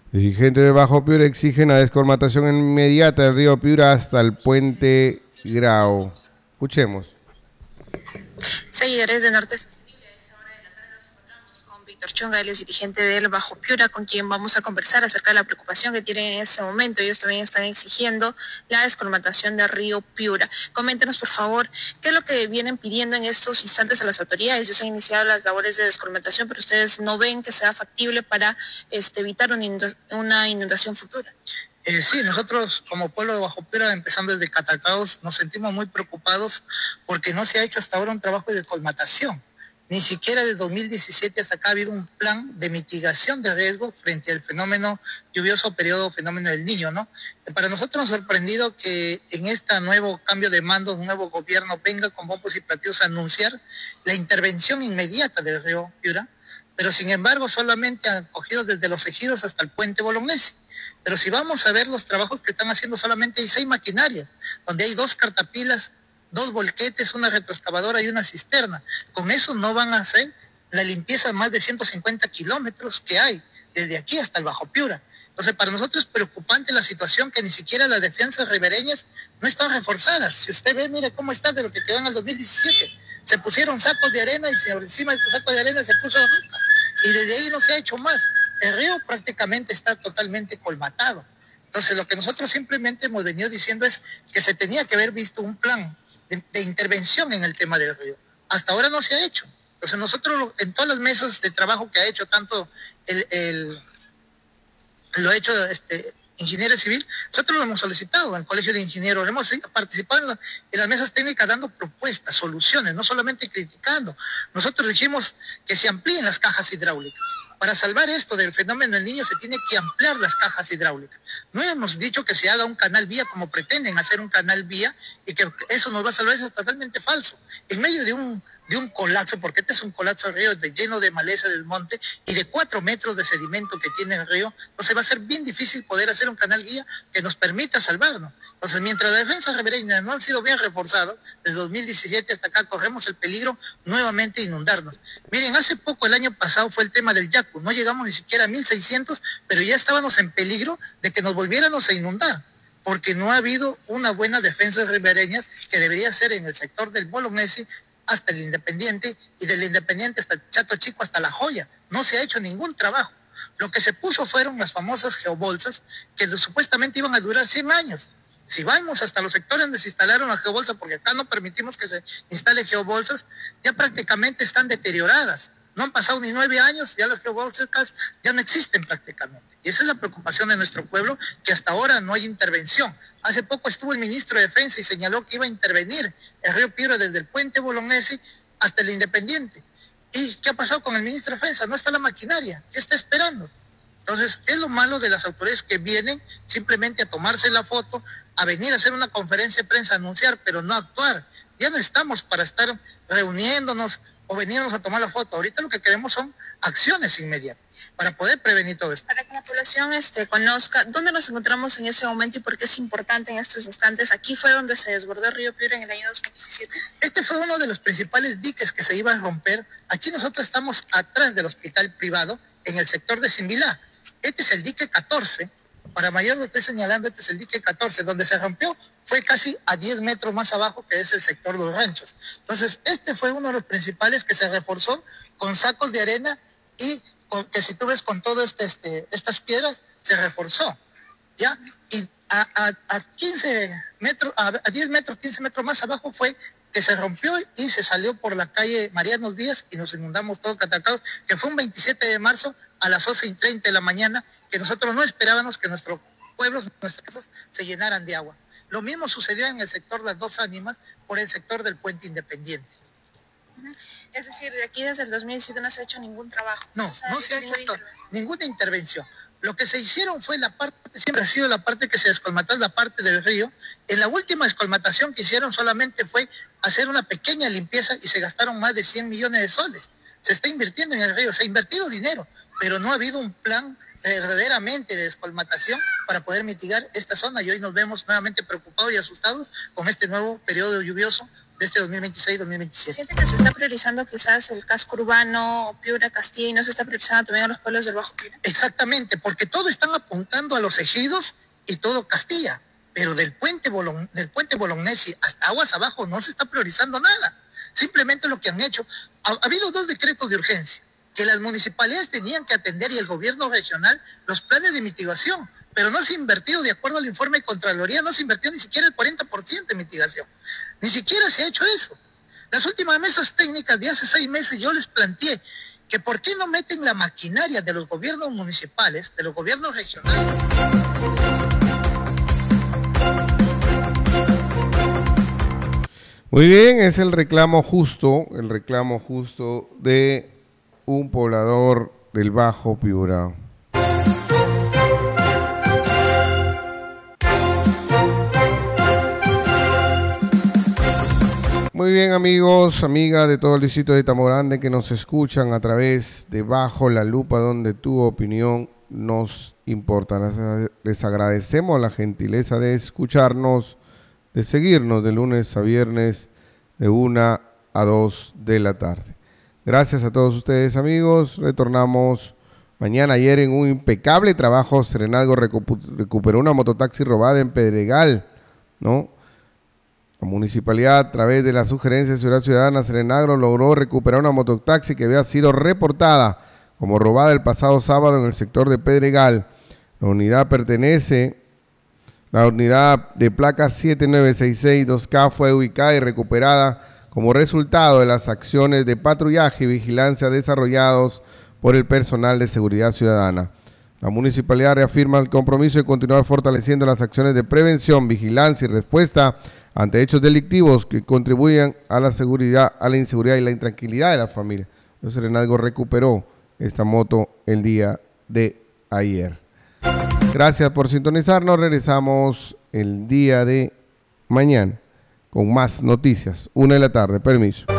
Dirigentes de Bajo Piura exigen la descolmatación inmediata del río Piura hasta el puente Grau. Escuchemos. Seguidores de Norte Sostenible, a esta hora de la tarde nos encontramos con Víctor Chunga, él es dirigente del Bajo Piura, con quien vamos a conversar acerca de la preocupación que tienen en este momento. Ellos también están exigiendo la descolmatación del río Piura. Coméntenos, por favor, qué es lo que vienen pidiendo en estos instantes a las autoridades. Ya se han iniciado las labores de descolmatación, pero ustedes no ven que sea factible para evitar una inundación futura. Sí, nosotros como pueblo de Bajo Piura, empezando desde Catacaos, nos sentimos muy preocupados porque no se ha hecho hasta ahora un trabajo de colmatación. Ni siquiera de 2017 hasta acá ha habido un plan de mitigación de riesgo frente al fenómeno lluvioso, periodo fenómeno del Niño, ¿no? Para nosotros nos ha sorprendido que en este nuevo cambio de mando, un nuevo gobierno venga con bombos y platillos a anunciar la intervención inmediata del río Piura, pero sin embargo solamente han cogido desde los ejidos hasta el puente Bolognesi. Pero si vamos a ver los trabajos que están haciendo, solamente hay 6 maquinarias, donde hay 2 cartapilas, 2 volquetes, una retroexcavadora y una cisterna. Con eso no van a hacer la limpieza de más de 150 kilómetros que hay, desde aquí hasta el Bajo Piura. Entonces, para nosotros es preocupante la situación que ni siquiera las defensas ribereñas no están reforzadas. Si usted ve, mire cómo está de lo que quedó en el 2017. Se pusieron sacos de arena y encima de estos sacos de arena se puso la roca. Y desde ahí no se ha hecho más. El río prácticamente está totalmente colmatado. Entonces, lo que nosotros simplemente hemos venido diciendo es que se tenía que haber visto un plan de intervención en el tema del río. Hasta ahora no se ha hecho. Entonces, nosotros en todas las mesas de trabajo que ha hecho tanto lo ha hecho ingeniero civil, nosotros lo hemos solicitado al Colegio de Ingenieros, hemos participado en las mesas técnicas dando propuestas, soluciones, no solamente criticando. Nosotros dijimos que se amplíen las cajas hidráulicas. Para salvar esto del fenómeno del Niño se tiene que ampliar las cajas hidráulicas. No hemos dicho que se haga un canal vía como pretenden hacer un canal vía y que eso nos va a salvar, eso es totalmente falso. En medio de un colapso, porque este es un colapso del río lleno de maleza del monte y de 4 metros de sedimento que tiene el río, entonces va a ser bien difícil poder hacer un canal guía que nos permita salvarnos. Entonces, mientras las defensas ribereñas no han sido bien reforzadas, desde 2017 hasta acá corremos el peligro nuevamente de inundarnos. Miren, hace poco, el año pasado, fue el tema del Yacu, no llegamos ni siquiera a 1600, pero ya estábamos en peligro de que nos volviéramos a inundar, porque no ha habido una buena defensa ribereñas que debería ser en el sector del Bolognesi hasta el Independiente y del Independiente hasta Chato Chico hasta La Joya. No se ha hecho ningún trabajo. Lo que se puso fueron las famosas geobolsas que supuestamente iban a durar 100 años. Si vamos hasta los sectores donde se instalaron las geobolsas, porque acá no permitimos que se instale geobolsas, ya prácticamente están deterioradas. No han pasado ni 9 años, ya las geobolsas ya no existen prácticamente. Y esa es la preocupación de nuestro pueblo, que hasta ahora no hay intervención. Hace poco estuvo el ministro de Defensa y señaló que iba a intervenir el río Piura desde el puente Bolognesi hasta el Independiente. ¿Y qué ha pasado con el ministro de Defensa? No está la maquinaria. ¿Qué está esperando? Entonces, es lo malo de las autoridades que vienen simplemente a tomarse la foto, a venir a hacer una conferencia de prensa, a anunciar, pero no a actuar. Ya no estamos para estar reuniéndonos o venirnos a tomar la foto. Ahorita lo que queremos son acciones inmediatas para poder prevenir todo esto. Para que la población conozca dónde nos encontramos en este momento y por qué es importante en estos instantes. Aquí fue donde se desbordó el río Piura en el año 2017. Este fue uno de los principales diques que se iba a romper. Aquí nosotros estamos atrás del hospital privado, en el sector de Simbilá. Este es el dique 14. Para mayor lo estoy señalando, este es el dique 14. Donde se rompió fue casi a 10 metros más abajo, que es el sector de los ranchos. Entonces, este fue uno de los principales que se reforzó con sacos de arena y que si tú ves con todas estas piedras, se reforzó, ¿ya? Y a 15 metros, a 10 metros, 15 metros más abajo fue que se rompió y se salió por la calle Marianos Díaz y nos inundamos todo Catacaos, que fue un 27 de marzo a las 11:30 de la mañana, que nosotros no esperábamos que nuestros pueblos, nuestras casas se llenaran de agua. Lo mismo sucedió en el sector Las Dos Ánimas, por el sector del Puente Independiente. Es decir, de aquí desde el 2017 no se ha hecho ningún trabajo. No se ha hecho ninguna intervención. Lo que se hicieron fue la parte, siempre ha sido la parte que se descolmató, la parte del río. En la última descolmatación que hicieron solamente fue hacer una pequeña limpieza y se gastaron más de 100 millones de soles. Se está invirtiendo en el río, se ha invertido dinero, pero no ha habido un plan verdaderamente de descolmatación para poder mitigar esta zona, y hoy nos vemos nuevamente preocupados y asustados con este nuevo periodo lluvioso de este 2026-2027. ¿Siente que se está priorizando quizás el casco urbano, Piura, Castilla, y no se está priorizando también a los pueblos del Bajo Piura? Exactamente, porque todos están apuntando a los ejidos y todo Castilla, pero del puente Bolognesi hasta aguas abajo no se está priorizando nada. Simplemente lo que han hecho, ha habido 2 decretos de urgencia, que las municipalidades tenían que atender y el gobierno regional los planes de mitigación, pero no se ha invertido, de acuerdo al informe de Contraloría, no se invirtió ni siquiera el 40% de mitigación. Ni siquiera se ha hecho eso. Las últimas mesas técnicas de hace 6 meses yo les planteé que por qué no meten la maquinaria de los gobiernos municipales, de los gobiernos regionales. Muy bien, es el reclamo justo de un poblador del Bajo Piura. Muy bien, amigos, amigas de todo el distrito de Tamborande que nos escuchan a través de Bajo la Lupa, donde tu opinión nos importa. Les agradecemos la gentileza de escucharnos, de seguirnos de lunes a viernes de 1 a 2 de la tarde. Gracias a todos ustedes, amigos. Retornamos mañana. Ayer en un impecable trabajo, Serenazgo recuperó una mototaxi robada en Pedregal, ¿no? La municipalidad, a través de la sugerencia de Seguridad Ciudadana, Serenagro logró recuperar una mototaxi que había sido reportada como robada el pasado sábado en el sector de Pedregal. La unidad de placa 79662K fue ubicada y recuperada como resultado de las acciones de patrullaje y vigilancia desarrollados por el personal de Seguridad Ciudadana. La municipalidad reafirma el compromiso de continuar fortaleciendo las acciones de prevención, vigilancia y respuesta ante hechos delictivos que contribuyan a la seguridad, a la inseguridad y la intranquilidad de la familia. El Serenazgo recuperó esta moto el día de ayer. Gracias por sintonizarnos. Regresamos el día de mañana con más noticias. 1 de la tarde. Permiso.